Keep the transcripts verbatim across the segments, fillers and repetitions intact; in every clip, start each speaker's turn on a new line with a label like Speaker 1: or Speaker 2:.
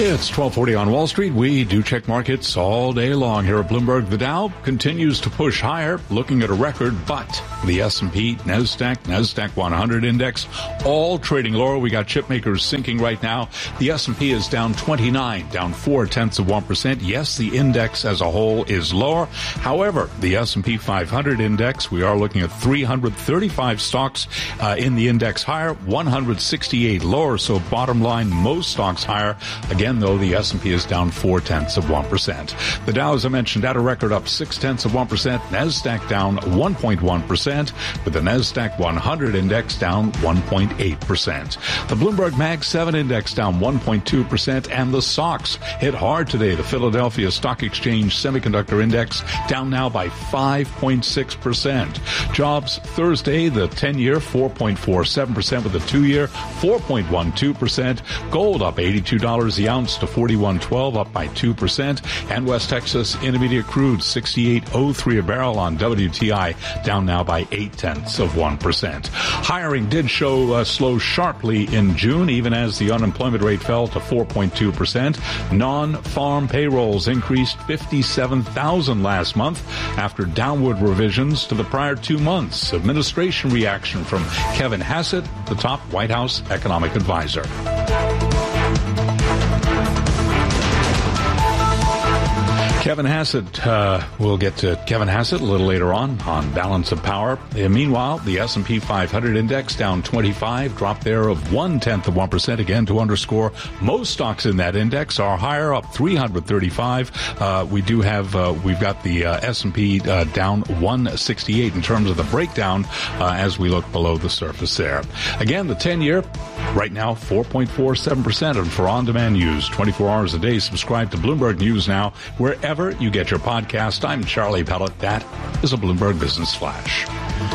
Speaker 1: It's twelve forty on Wall Street. We do check markets all day long here at Bloomberg. The Dow continues to push higher, looking at a record, but the S and P, NASDAQ, NASDAQ one hundred index, all trading lower. We got chip makers sinking right now. The S and P is down twenty-nine, down four tenths of one percent. Yes, the index as a whole is lower. However, the S and P five hundred index, we are looking at three hundred thirty-five stocks uh, in the index higher, one hundred sixty-eight lower. So bottom line, most stocks higher. Again, though, the S and P is down four tenths of one percent. The Dow, as I mentioned, at a record up six tenths of one percent. NASDAQ down one point one percent, with the NASDAQ one hundred index down one point eight percent. The Bloomberg Mag seven index down one point two percent, and the S O X hit hard today. The Philadelphia Stock Exchange Semiconductor Index down now by five point six percent. Jobs Thursday, the ten-year four point four seven percent, with the two-year four point one two percent. Gold up eighty-two dollars the ounce to forty-one twelve, up by two percent. And West Texas Intermediate Crude sixty-eight oh three a barrel on W T I, down now by eight tenths of one percent. Hiring did show uh, slow sharply in June, even as the unemployment rate fell to four point two percent. Non-farm payrolls increased fifty-seven thousand last month after downward revisions to the prior two months. Administration reaction from Kevin Hassett, the top White House economic advisor. Kevin Hassett, uh, we'll get to Kevin Hassett a little later on, on Balance of Power. And meanwhile, the S and P five hundred index down twenty-five, drop there of one-tenth of one percent. Again, to underscore, most stocks in that index are higher, up three hundred thirty-five. Uh, we do have, uh, we've got the uh, S and P uh, down one sixty-eight in terms of the breakdown uh, as we look below the surface there. Again, the ten-year, right now, four point four seven percent. And for on-demand news, twenty-four hours a day, subscribe to Bloomberg News Now, wherever you get your podcast. I'm Charlie Pellet. That is a Bloomberg Business Flash.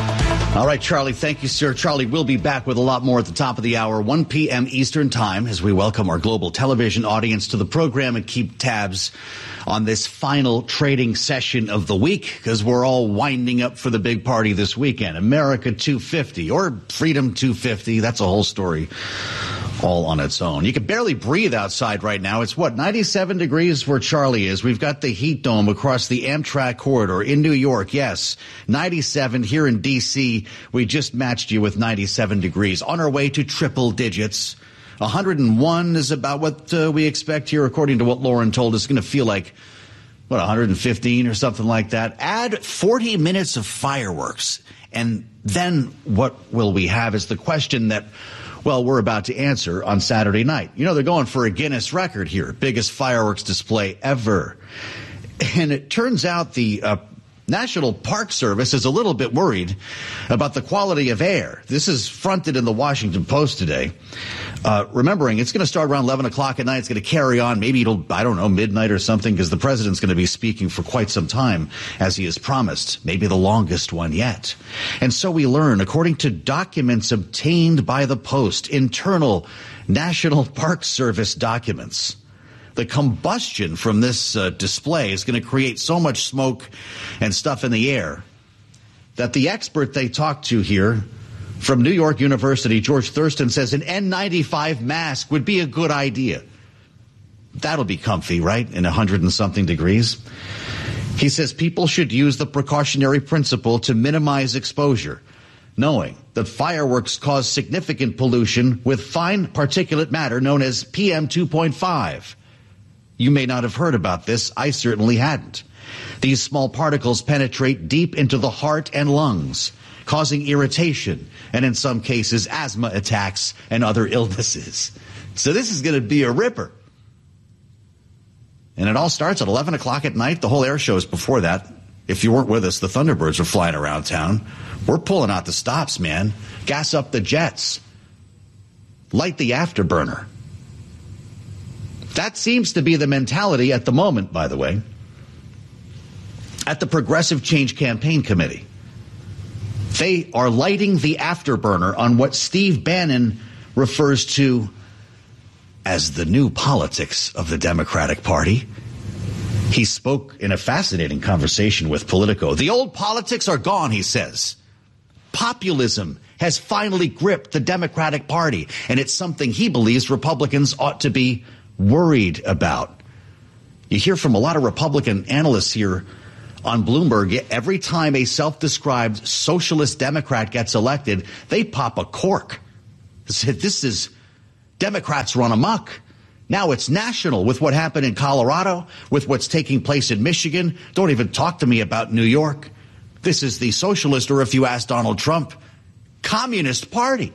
Speaker 2: All right, Charlie, thank you, sir. Charlie will be back with a lot more at the top of the hour, one p.m. Eastern Time, as we welcome our global television audience to the program and keep tabs on this final trading session of the week, because we're all winding up for the big party this weekend. America two fifty or Freedom two fifty. That's a whole story all on its own. You can barely breathe outside right now. It's what, ninety-seven degrees where Charlie is. We've got the heat dome across the Amtrak corridor in New York. Yes, ninety-seven here in D C. We just matched you with ninety-seven degrees. On our way to triple digits. one hundred one is about what uh, we expect here, according to what Lauren told us. It's going to feel like, what, one hundred fifteen or something like that. Add forty minutes of fireworks. And then what will we have is the question that, well, we're about to answer on Saturday night. You know, they're going for a Guinness record here. Biggest fireworks display ever. And it turns out the uh, National Park Service is a little bit worried about the quality of air. This is fronted in the Washington Post today. Uh, remembering, it's going to start around eleven o'clock at night. It's going to carry on. Maybe it'll, I don't know, midnight or something, because the president's going to be speaking for quite some time, as he has promised. Maybe the longest one yet. And so we learn, according to documents obtained by the Post, internal National Park Service documents, the combustion from this uh, display is going to create so much smoke and stuff in the air that the expert they talked to here from New York University, George Thurston, says an N ninety-five mask would be a good idea. That'll be comfy, right? In a hundred and something degrees. He says people should use the precautionary principle to minimize exposure, knowing that fireworks cause significant pollution with fine particulate matter known as P M two point five. You may not have heard about this. I certainly hadn't. These small particles penetrate deep into the heart and lungs, causing irritation and, in some cases, asthma attacks and other illnesses. So this is going to be a ripper. And it all starts at eleven o'clock at night. The whole air show is before that. If you weren't with us, the Thunderbirds were flying around town. We're pulling out the stops, man. Gas up the jets. Light the afterburner. That seems to be the mentality at the moment, by the way, at the Progressive Change Campaign Committee. They are lighting the afterburner on what Steve Bannon refers to as the new politics of the Democratic Party. He spoke in a fascinating conversation with Politico. The old politics are gone, he says. Populism has finally gripped the Democratic Party, and it's something he believes Republicans ought to be worried about. You hear from a lot of Republican analysts here on Bloomberg. Every time a self-described socialist Democrat gets elected, they pop a cork. This is Democrats run amok. Now it's national with what happened in Colorado, with what's taking place in Michigan. Don't even talk to me about New York. This is the socialist, or if you ask Donald Trump, Communist Party.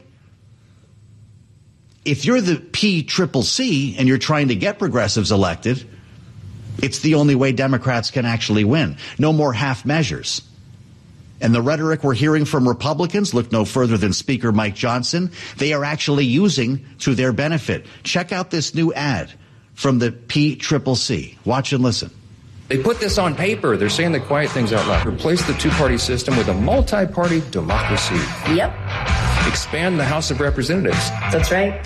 Speaker 2: If you're the P C C C and you're trying to get progressives elected, it's the only way Democrats can actually win. No more half measures. And the rhetoric we're hearing from Republicans, look no further than Speaker Mike Johnson, they are actually using to their benefit. Check out this new ad from the P C C C. Watch and listen.
Speaker 3: They put this on paper. They're saying the quiet things out loud. Replace the two-party system with a multi-party democracy.
Speaker 4: Yep.
Speaker 3: Expand the House of Representatives.
Speaker 4: That's right.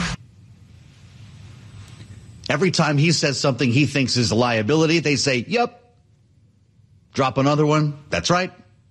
Speaker 2: Every time he says something he thinks is a liability, they say, yep. Drop another one. That's right.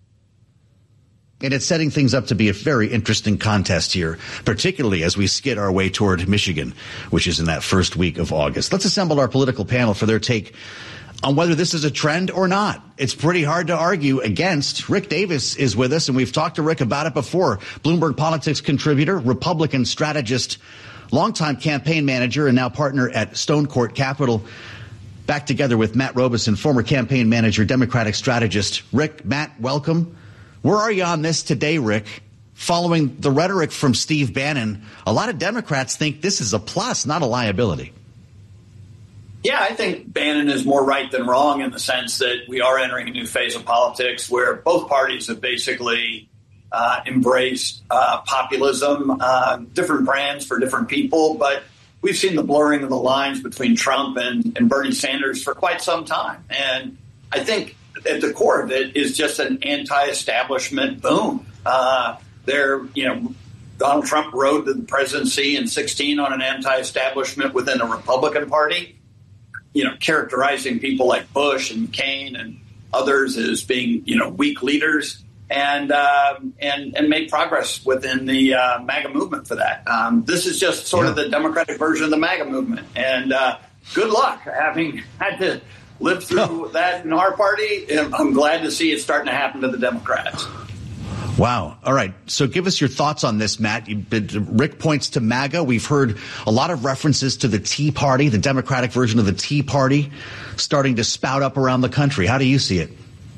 Speaker 2: And it's setting things up to be a very interesting contest here, particularly as we skid our way toward Michigan, which is in that first week of August. Let's assemble our political panel for their take on whether this is a trend or not. It's pretty hard to argue against. Rick Davis is with us, and we've talked to Rick about it before. Bloomberg Politics contributor, Republican strategist, longtime campaign manager, and now partner at Stone Court Capital. Back together with Matt Robeson, former campaign manager, Democratic strategist. Rick, Matt, welcome. Where are you on this today, Rick? Following the rhetoric from Steve Bannon, a lot of Democrats think this is a plus, not a liability.
Speaker 5: Yeah, I think Bannon is more right than wrong in the sense that we are entering a new phase of politics where both parties have basically uh, embraced uh, populism, uh, different brands for different people. But we've seen the blurring of the lines between Trump and, and Bernie Sanders for quite some time. And I think at the core of it is just an anti-establishment boom. Uh, they're, you know, Donald Trump rode to the presidency in sixteen on an anti-establishment within the Republican Party, you know, characterizing people like Bush and McCain and others as being, you know, weak leaders, and uh, and and make progress within the uh, MAGA movement for that. Um, this is just sort yeah. of the Democratic version of the MAGA movement. And uh, good luck having had to live through oh. that in our party. I'm glad to see it starting to happen to the Democrats.
Speaker 2: Wow. All right. So give us your thoughts on this, Matt. You, Rick points to MAGA. We've heard a lot of references to the Tea Party, the Democratic version of the Tea Party, starting to spout up around the country. How do you see it?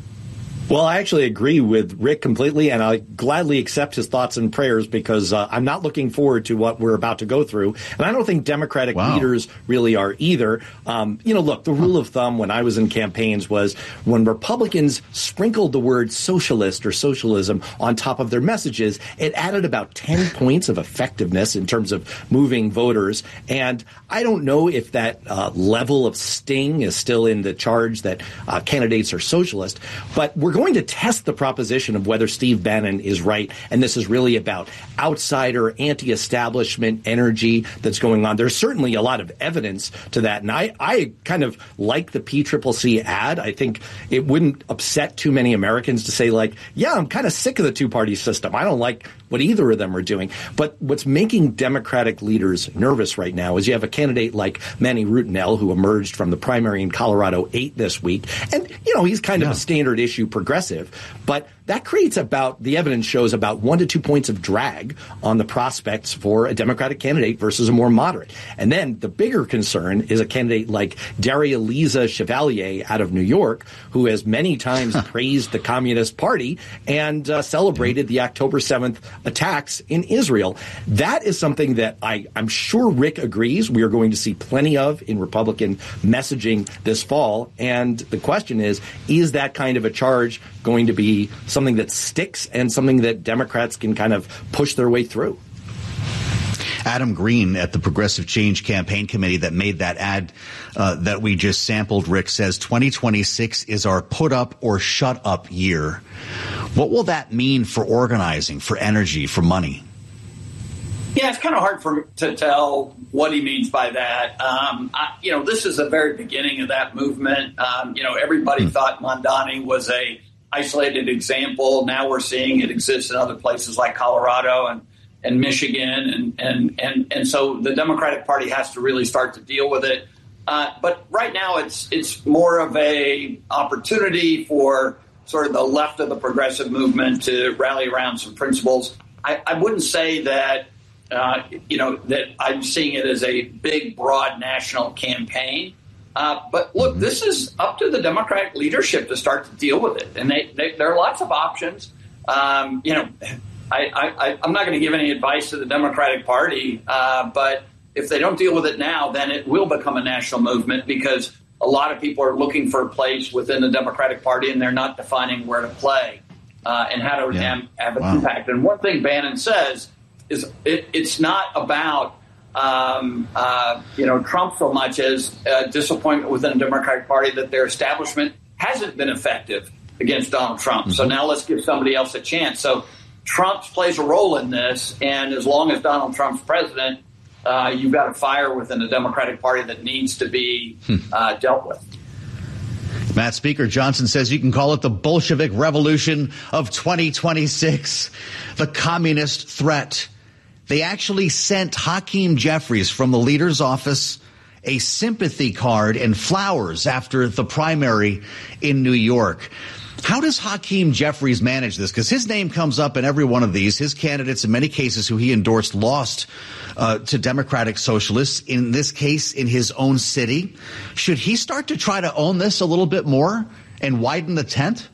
Speaker 6: Well, I actually agree with Rick completely, and I gladly accept his thoughts and prayers because uh, I'm not looking forward to what we're about to go through. And I don't think Democratic wow. leaders really are either. Um, you know, look, the rule of thumb when I was in campaigns was when Republicans sprinkled the word socialist or socialism on top of their messages, it added about ten points of effectiveness in terms of moving voters. And I don't know if that uh, level of sting is still in the charge that uh, candidates are socialist, but we're going to test the proposition of whether Steve Bannon is right, and this is really about outsider, anti-establishment energy that's going on. There's certainly a lot of evidence to that, and I, I kind of like the P C C C ad. I think it wouldn't upset too many Americans to say, like, yeah, I'm kind of sick of the two-party system. I don't like what either of them are doing. But what's making Democratic leaders nervous right now is you have a candidate like Manny Rutinel, who emerged from the primary in Colorado eight this week, and, you know, he's kind yeah. of a standard issue progressive, but that creates about, the evidence shows about one to two points of drag on the prospects for a Democratic candidate versus a more moderate. And then the bigger concern is a candidate like Daria-Liza Chevalier out of New York, who has many times huh. praised the Communist Party and uh, celebrated the October seventh attacks in Israel. That is something that I, I'm sure Rick agrees we are going to see plenty of in Republican messaging this fall. And the question is, is that kind of a charge going to be something that sticks and something that Democrats can kind of push their way through?
Speaker 2: Adam Green at the Progressive Change Campaign Committee that made that ad uh, that we just sampled, Rick, says twenty twenty-six is our put up or shut up year. What will that mean for organizing, for energy, for money?
Speaker 5: Yeah, it's kind of hard for to tell what he means by that. Um, I, you know, this is the very beginning of that movement. Um, you know, everybody hmm. thought Mamdani was a isolated example. Now we're seeing it exist in other places like Colorado and, and Michigan. And, and, and, and so the Democratic Party has to really start to deal with it. Uh, but right now, it's it's more of a opportunity for sort of the left of the progressive movement to rally around some principles. I, I wouldn't say that, uh, you know, that I'm seeing it as a big, broad national campaign. Uh, but look, mm-hmm. this is up to the Democratic leadership to start to deal with it. And they, they, there are lots of options. Um, you know, I, I, I'm not going to give any advice to the Democratic Party, uh, but if they don't deal with it now, then it will become a national movement because a lot of people are looking for a place within the Democratic Party and they're not defining where to play uh, and how to yeah. have an wow. impact. And one thing Bannon says is it, it's not about, um, uh, you know, Trump so much as uh, disappointment within the Democratic Party that their establishment hasn't been effective against Donald Trump. Mm-hmm. So now let's give somebody else a chance. So Trump plays a role in this. And as long as Donald Trump's president, Uh, you've got a fire within the Democratic Party that needs to be uh, dealt with.
Speaker 2: Matt, Speaker Johnson says you can call it the Bolshevik Revolution of twenty twenty-six, the communist threat. They actually sent Hakeem Jeffries from the leader's office a sympathy card and flowers after the primary in New York. How does Hakeem Jeffries manage this? Because his name comes up in every one of these. His candidates, in many cases, who he endorsed, lost uh, to Democratic Socialists, in this case, in his own city. Should he start to try to own this a little bit more and widen the tent?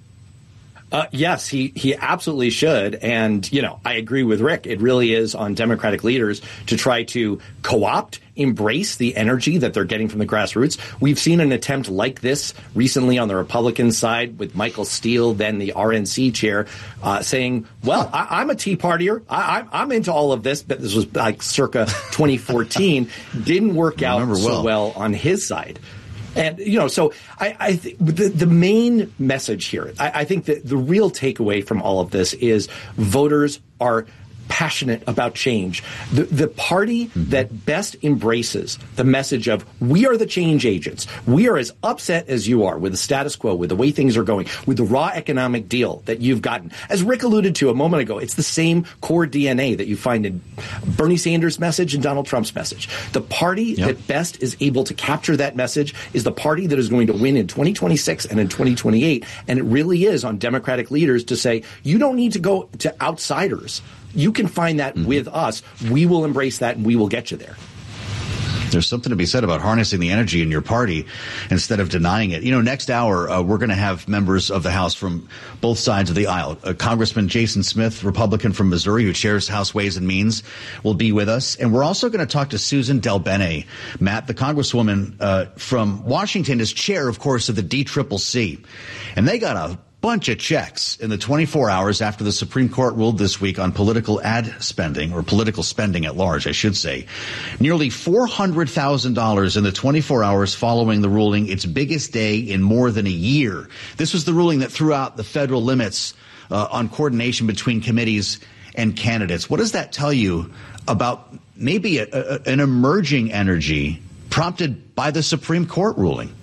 Speaker 6: Uh, yes, he, he absolutely should. And, you know, I agree with Rick. It really is on Democratic leaders to try to co-opt, embrace the energy that they're getting from the grassroots. We've seen an attempt like this recently on the Republican side with Michael Steele, then the R N C chair, uh, saying, well, I, I'm a Tea Partier. I, I'm into all of this. But this was like circa twenty fourteen. Didn't work out well. so well on his side. And, you know, so I, I th- the, the main message here, I, I think that the real takeaway from all of this is voters are passionate about change. The, the party mm-hmm. that best embraces the message of we are the change agents. We are as upset as you are with the status quo, with the way things are going, with the raw economic deal that you've gotten. As Rick alluded to a moment ago, it's the same core D N A that you find in Bernie Sanders' message and Donald Trump's message. The party yep. that best is able to capture that message is the party that is going to win in twenty twenty-six and in twenty twenty-eight. And it really is on Democratic leaders to say, you don't need to go to outsiders. You can find that mm-hmm. with us. We will embrace that, and we will get you there.
Speaker 2: There's something to be said about harnessing the energy in your party instead of denying it. You know, next hour, uh, we're going to have members of the House from both sides of the aisle. Uh, Congressman Jason Smith, Republican from Missouri, who chairs House Ways and Means, will be with us. And we're also going to talk to Susan DelBene. Matt, the Congresswoman uh, from Washington, is chair, of course, of the D C C C. And they got a bunch of checks in the twenty-four hours after the Supreme Court ruled this week on political ad spending, or political spending at large, I should say. Nearly four hundred thousand dollars in the twenty-four hours following the ruling, its biggest day in more than a year. This was the ruling that threw out the federal limits uh, on coordination between committees and candidates. What does that tell you about maybe a, a, an emerging energy prompted by the Supreme Court ruling?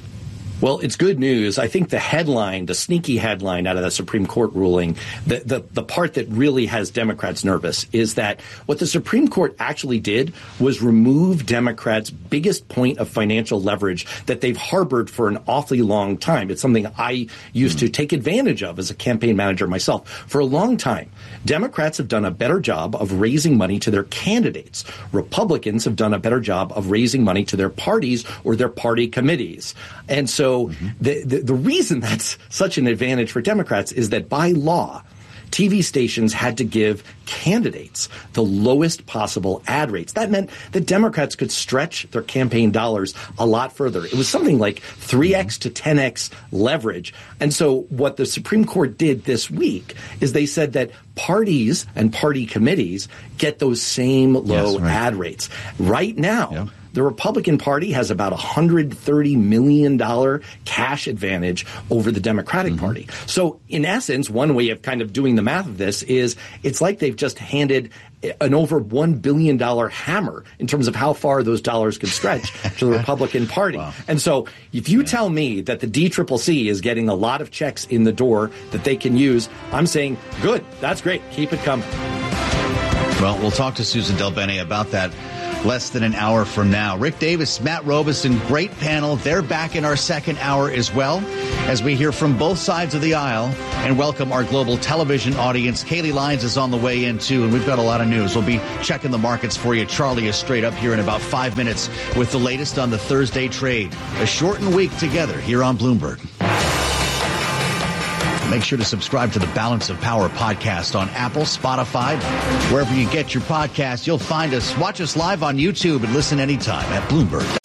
Speaker 6: Well, it's good news. I think the headline, the sneaky headline out of the Supreme Court ruling, the, the, the part that really has Democrats nervous is that what the Supreme Court actually did was remove Democrats' biggest point of financial leverage that they've harbored for an awfully long time. It's something I used mm-hmm. to take advantage of as a campaign manager myself. For a long time, Democrats have done a better job of raising money to their candidates. Republicans have done a better job of raising money to their parties or their party committees. And so mm-hmm. the, the the reason that's such an advantage for Democrats is that by law, T V stations had to give candidates the lowest possible ad rates. That meant that Democrats could stretch their campaign dollars a lot further. It was something like three x to ten x leverage. And so what the Supreme Court did this week is they said that parties and party committees get those same low yes, right. ad rates. Right now, yeah. the Republican Party has about a one hundred thirty million dollars cash advantage over the Democratic mm-hmm. Party. So in essence, one way of kind of doing the math of this is it's like they've just handed an over one billion dollars hammer in terms of how far those dollars can stretch to the Republican Party. Wow. And so if you yeah. tell me that the D C C C is getting a lot of checks in the door that they can use, I'm saying, good, that's great, keep it coming.
Speaker 2: Well, we'll talk to Susan DelBene about that less than an hour from now. Rick Davis, Matt Robeson, great panel. They're back in our second hour as well, as we hear from both sides of the aisle and welcome our global television audience. Kaylee Lyons is on the way in, too, and we've got a lot of news. We'll be checking the markets for you. Charlie is straight up here in about five minutes with the latest on the Thursday trade. A shortened week together here on Bloomberg. Make sure to subscribe to the Balance of Power podcast on Apple, Spotify, wherever you get your podcast. You'll find us. Watch us live on YouTube and listen anytime at Bloomberg.